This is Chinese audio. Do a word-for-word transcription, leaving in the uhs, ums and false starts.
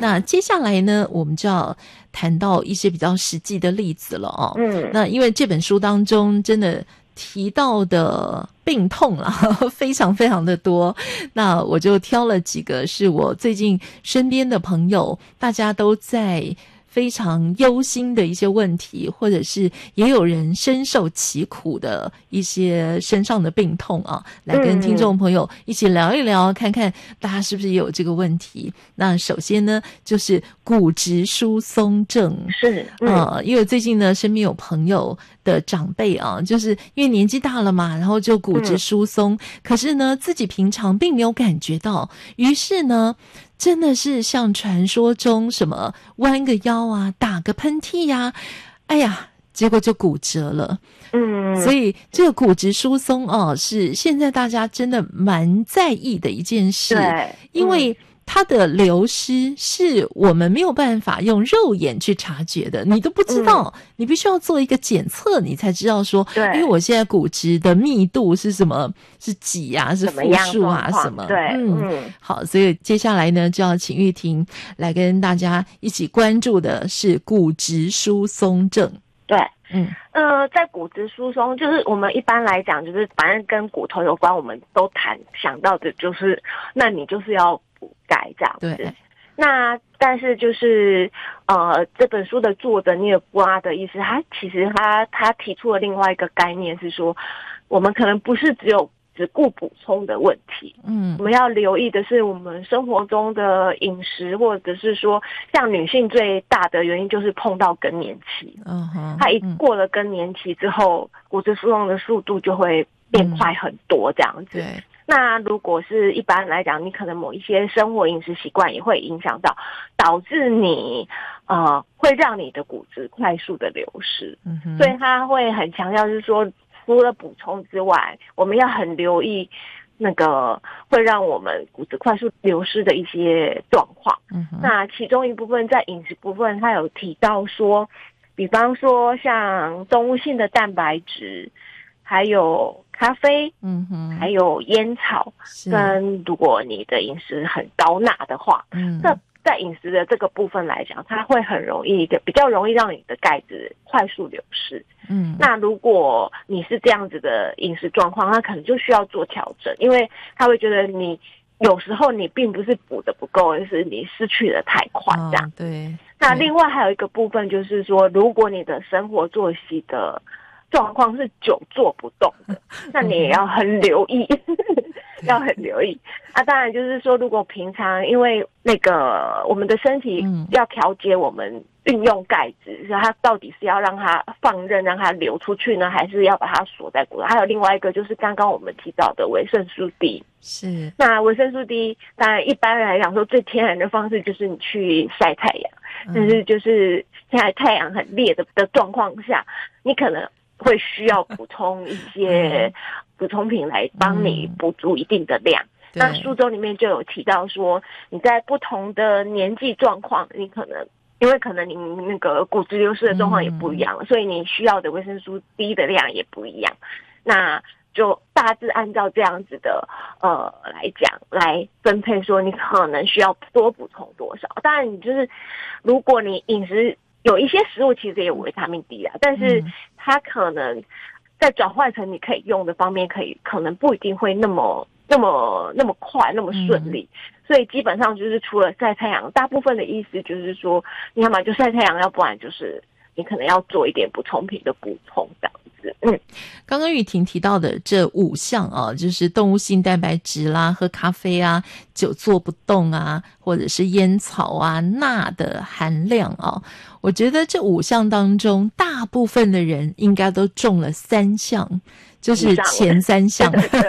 那接下来呢，我们就要谈到一些比较实际的例子了哦。嗯，那因为这本书当中真的提到的病痛啦非常非常的多，那我就挑了几个是我最近身边的朋友大家都在非常忧心的一些问题，或者是也有人深受其苦的一些身上的病痛啊，来跟听众朋友一起聊一聊，看看大家是不是也有这个问题。那首先呢，就是骨质疏松症， 是，嗯、 呃，因为最近呢，身边有朋友的长辈啊，就是因为年纪大了嘛，然后就骨质疏松，嗯、可是呢，自己平常并没有感觉到，于是呢，真的是像传说中什么弯个腰啊，打个喷嚏呀、啊，哎呀，结果就骨折了。嗯，所以这个骨质疏松哦，是现在大家真的蛮在意的一件事， 对， 因为、嗯它的流失是我们没有办法用肉眼去察觉的，你都不知道，嗯、你必须要做一个检测，你才知道说，因为我现在骨质的密度是什么，是几啊，是负数啊，什么？ 对， 嗯，嗯好，所以接下来呢，就要请玉婷来跟大家一起关注的是骨质疏松症。 对，嗯，呃，在骨质疏松，就是我们一般来讲，就是反正跟骨头有关，我们都谈想到的就是，那你就是要补钙这样子。 对， 那但是就是呃，这本书的作者尼尔布拉的意思，他其实他他提出了另外一个概念是说，我们可能不是只有只顾补充的问题，嗯，我们要留意的是我们生活中的饮食，或者是说，像女性最大的原因就是碰到更年期，嗯哼，她一过了更年期之后，骨质疏松的速度就会变快很多，这样子。 对。 那如果是一般来讲，你可能某一些生活饮食习惯也会影响到，导致你呃会让你的骨质快速的流失，嗯哼，所以他会很强调就是说，除了补充之外，我们要很留意那个会让我们骨质快速流失的一些状况。嗯，那其中一部分在饮食部分，他有提到说，比方说像动物性的蛋白质，还有咖啡，嗯哼，还有烟草，跟如果你的饮食很高钠的话，嗯，这在饮食的这个部分来讲，它会很容易比较容易让你的钙质快速流失。嗯，那如果你是这样子的饮食状况，那可能就需要做调整，因为他会觉得你有时候你并不是补的不够，而是你失去的太快这样。 哦，对。 那另外还有一个部分就是说，如果你的生活作息的状况是久坐不动的，那你也要很留意，要很留意啊。当然就是说，如果平常因为那个我们的身体要调节我们运用钙质，嗯，它到底是要让它放任让它流出去呢，还是要把它锁在骨头？还有另外一个就是刚刚我们提到的维生素 D。 是， 那维生素 D 当然一般来讲说最天然的方式就是你去晒太阳，嗯，但是就是现在太阳很烈的的状况下，你可能会需要补充一些补充品来帮你补足一定的量。嗯，那书中里面就有提到说，你在不同的年纪状况，你可能因为可能你那个骨质流失的状况也不一样，嗯，所以你需要的维生素 D 的量也不一样。那就大致按照这样子的呃来讲来分配，说你可能需要多补充多少。当然，你就是如果你饮食有一些食物其实也有维他命 D 啦，但是它可能在转换成你可以用的方面，可以可能不一定会那么那么那么快那么顺利，嗯，所以基本上就是除了晒太阳，大部分的意思就是说，你要么就晒太阳，要不然就是你可能要做一点补充品的补充这样子。嗯， 刚刚玉婷提到的这五项啊，就是动物性蛋白质啦、喝咖啡啊、久坐不动啊，或者是烟草啊、钠的含量啊，我觉得这五项当中，大部分的人应该都中了三项，就是前三项。